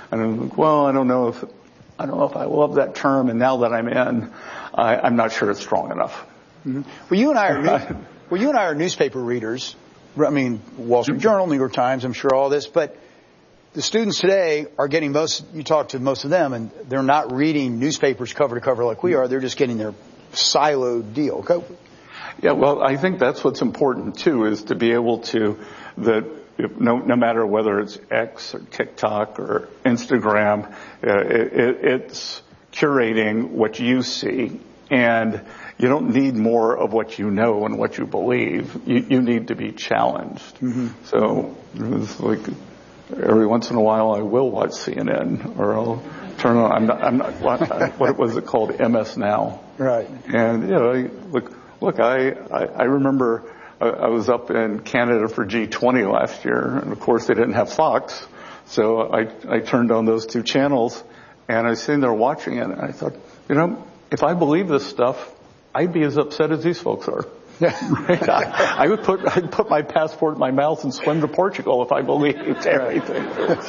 And I'm like, well, I don't know if I love that term, and now that I'm in, I'm not sure it's strong enough. Mm-hmm. Well, you and I are newspaper readers. I mean, Wall Street Journal, New York Times, I'm sure all this, but the students today are getting you talk to most of them, and they're not reading newspapers cover to cover like we are. They're just getting their siloed deal. Okay? Yeah, well, I think that's what's important too, is to be able to, no matter whether it's X or TikTok or Instagram, it's curating what you see, and you don't need more of what you know and what you believe. You need to be challenged. Mm-hmm. So it's like every once in a while I will watch CNN, or I'll turn on. I'm not. What was it called? MS Now. Right. And look. I remember I was up in Canada for G20 last year, and of course they didn't have Fox, so I turned on those two channels, and I was sitting there watching it, and I thought, if I believe this stuff, I'd be as upset as these folks are. Right? I'd put my passport in my mouth and swim to Portugal if I believed everything.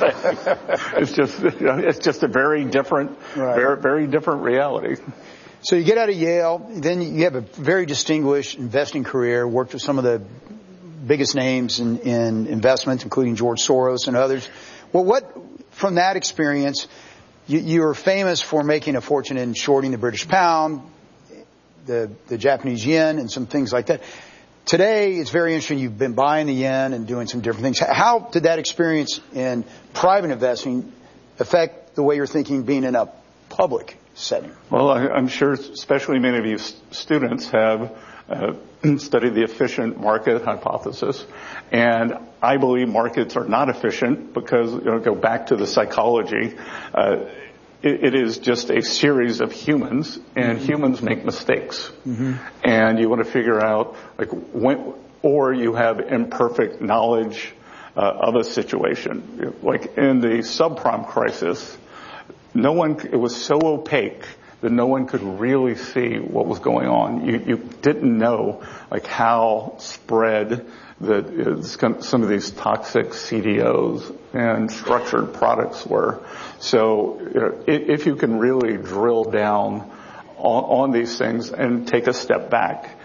It's just a very different, very different reality. So you get out of Yale, then you have a very distinguished investing career, worked with some of the biggest names in investments, including George Soros and others. Well, from that experience, you're famous for making a fortune in shorting the British pound, the Japanese yen, and some things like that. Today, it's very interesting. You've been buying the yen and doing some different things. How did that experience in private investing affect the way you're thinking being in a public setting? Well, I'm sure especially many of you students have studied the efficient market hypothesis. And I believe markets are not efficient because, go back to the psychology, it is just a series of humans, and humans make mistakes. Mm-hmm. And you want to figure out, or you have imperfect knowledge of a situation. Like in the subprime crisis, it was so opaque that no one could really see what was going on. You didn't know, how spread some of these toxic CDOs and structured products were. So, if you can really drill down on these things and take a step back,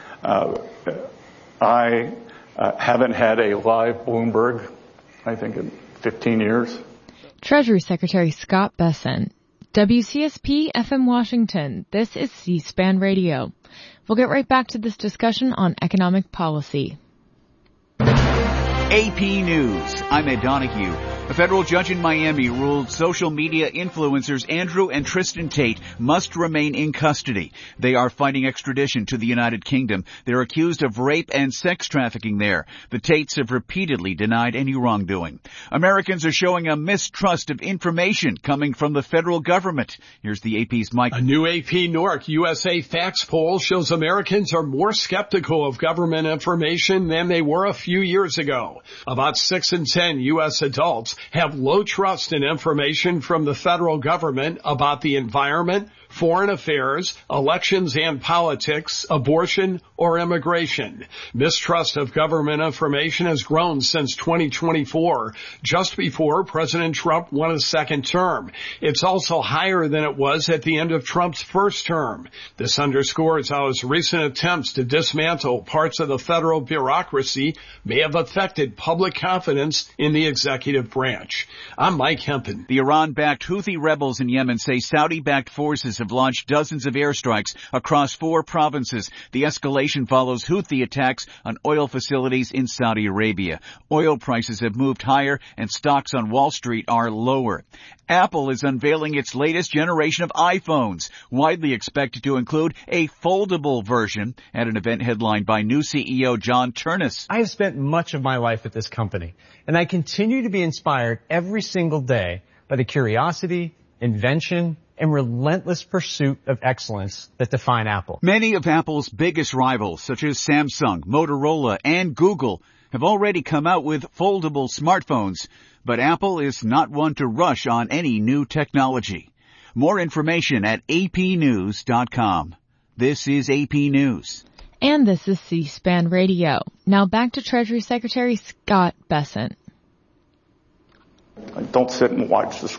I haven't had a live Bloomberg, I think, in 15 years. Treasury Secretary Scott Bessent. WCSP FM Washington. This is C-SPAN Radio. We'll get right back to this discussion on economic policy. AP News. I'm Ed Donahue. A federal judge in Miami ruled social media influencers Andrew and Tristan Tate must remain in custody. They are fighting extradition to the United Kingdom. They're accused of rape and sex trafficking there. The Tates have repeatedly denied any wrongdoing. Americans are showing a mistrust of information coming from the federal government. Here's the AP's Mike. A new AP Nork USA Facts poll shows Americans are more skeptical of government information than they were a few years ago. About 6 in 10 U.S. adults have low trust in information from the federal government about the environment, foreign affairs, elections and politics, abortion, or immigration. Mistrust of government information has grown since 2024, just before President Trump won his second term. It's also higher than it was at the end of Trump's first term. This underscores how his recent attempts to dismantle parts of the federal bureaucracy may have affected public confidence in the executive branch. I'm Mike Hempen. The Iran-backed Houthi rebels in Yemen say Saudi-backed forces have launched dozens of airstrikes across 4 provinces. The escalation follows Houthi attacks on oil facilities in Saudi Arabia. Oil prices have moved higher and stocks on Wall Street are lower. Apple is unveiling its latest generation of iPhones, widely expected to include a foldable version, at an event headlined by new CEO John Ternus. I have spent much of my life at this company, and I continue to be inspired every single day by the curiosity, invention, and relentless pursuit of excellence that define Apple. Many of Apple's biggest rivals, such as Samsung, Motorola, and Google, have already come out with foldable smartphones, but Apple is not one to rush on any new technology. More information at apnews.com. This is AP News. And this is C-SPAN Radio. Now back to Treasury Secretary Scott Bessent. Don't sit and watch the